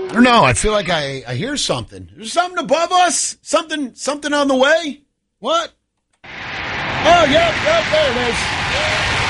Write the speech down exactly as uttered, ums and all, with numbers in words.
I don't know. I feel like I, I hear something. There's something above us? Something something on the way? What? Oh, yep, yep, there it is.